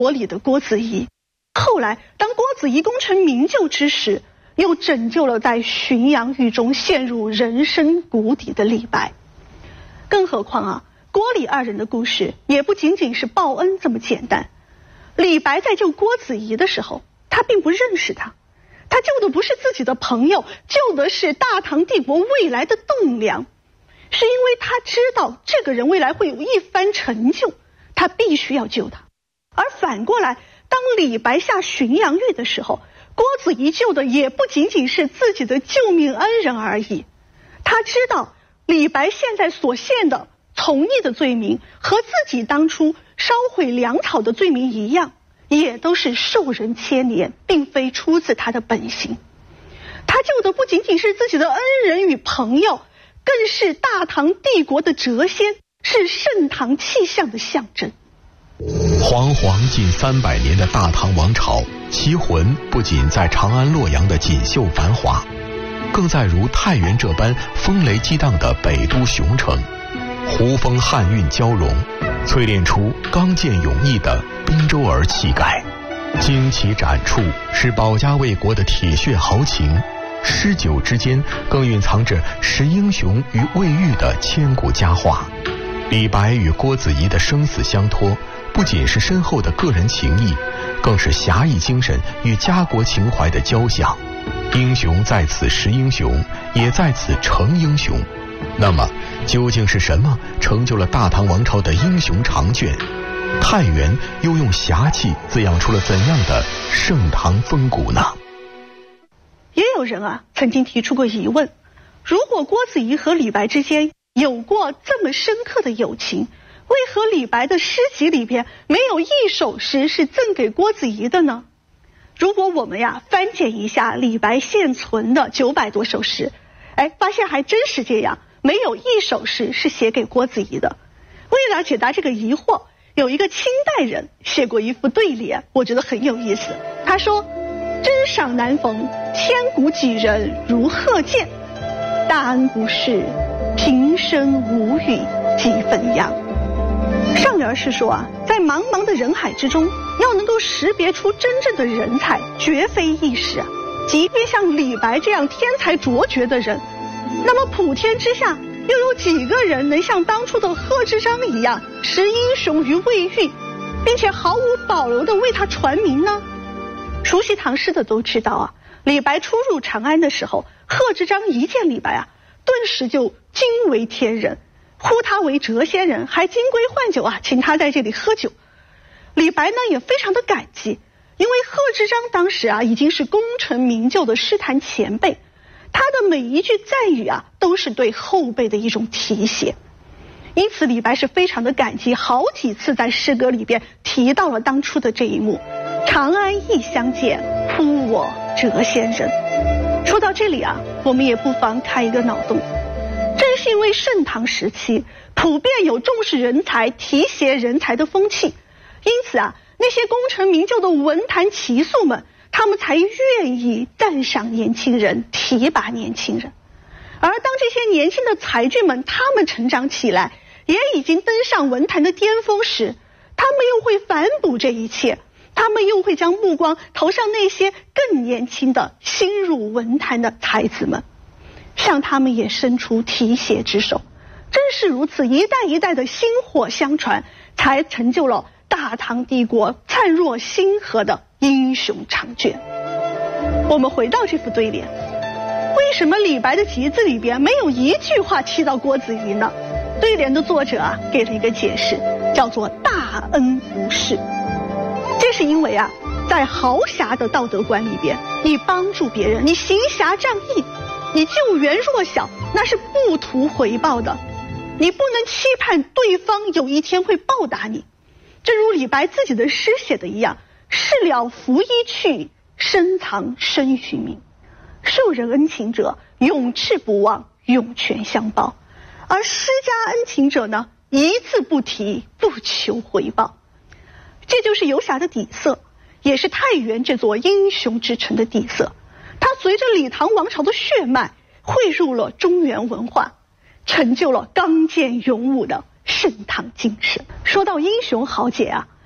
国里的郭子仪。后来当郭子仪功成名就之时，又拯救了在浔阳狱中陷入人生谷底的李白。更何况啊，郭李二人的故事也不仅仅是报恩这么简单。李白在救郭子仪的时候，他并不认识他，他救的不是自己的朋友，救的是大唐帝国未来的栋梁。是因为他知道这个人未来会有一番成就，他必须要救他。而反过来，当李白下浔阳狱的时候，郭子仪救的也不仅仅是自己的救命恩人而已。他知道李白现在所陷的从逆的罪名和自己当初烧毁粮草的罪名一样，也都是受人牵连，并非出自他的本心。他救的不仅仅是自己的恩人与朋友，更是大唐帝国的谪仙，是盛唐气象的象征。 煌煌近300年的大唐王朝，其魂不仅在长安洛阳的锦绣繁华，更在如太原这般风雷激荡的北都雄城，胡风汉韵交融，淬炼出刚健勇毅的滨州儿气概。旌旗展处是保家卫国的铁血豪情，诗酒之间更蕴藏着识英雄与未遇的千古佳话。李白与郭子仪的生死相托，不仅是深厚的个人情谊，更是侠义精神与家国情怀的交响。英雄在此识英雄，也在此成英雄。那么究竟是什么成就了大唐王朝的英雄长卷？太原又用侠气滋养出了怎样的盛唐风骨呢？ 也有人啊曾经提出过疑问，如果郭子仪和李白之间有过这么深刻的友情，为何李白的诗集里边没有一首诗是赠给郭子仪的呢？如果我们呀翻检一下李白现存的900多首诗，发现还真是这样，没有一首诗是写给郭子仪的。为了解答这个疑惑，有一个清代人写过一副对联，我觉得很有意思。他说：真赏难逢，千古几人如鹤见，大恩不是，平生无语几分扬。上联是说啊，在茫茫的人海之中，要能够识别出真正的人才，绝非易事啊。即便像李白这样天才卓绝的人，那么普天之下又有几个人能像当初的贺知章一样，识英雄于未遇，并且毫无保留地为他传名呢？熟悉唐诗的都知道啊，李白初入长安的时候，贺知章一见李白啊，顿时就惊为天人，呼他为谪仙人，还金龟换酒啊，请他在这里喝酒。李白呢也非常的感激，因为贺知章当时啊已经是功成名就的诗坛前辈，他的每一句赞语啊都是对后辈的一种提携。因此李白是非常的感激，好几次在诗歌里边提到了当初的这一幕，长安亦相见，呼我谪仙人。说到这里啊，我们也不妨开一个脑洞，正是因为盛唐时期普遍有重视人才、提携人才的风气，因此啊，那些功成名就的文坛奇素们，他们才愿意赞赏年轻人，提拔年轻人。而当这些年轻的才俊们，他们成长起来，也已经登上文坛的巅峰时，他们又会反哺这一切，他们又会将目光投向那些更年轻的新入文坛的才子们，向他们也伸出提携之手。正是如此，一代一代的薪火相传，才成就了大唐帝国灿若星河的英雄长卷。我们回到这副对联，为什么李白的集子里边没有一句话提到郭子仪呢？对联的作者啊给了一个解释，叫做大恩不是。这是因为啊，在豪侠的道德观里边，你帮助别人，你行侠仗义，你救援弱小，那是不图回报的，你不能期盼对方有一天会报答你。正如李白自己的诗写的一样，事了拂衣去，深藏身与名。受人恩情者，永志不忘，涌泉相报；而施加恩情者呢，一字不提，不求回报。这就是游侠的底色，也是太原这座英雄之城的底色。它随着李唐王朝的血脉汇入了中原文化，成就了刚健勇武的盛唐精神。说到英雄豪杰啊，太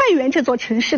原这座城市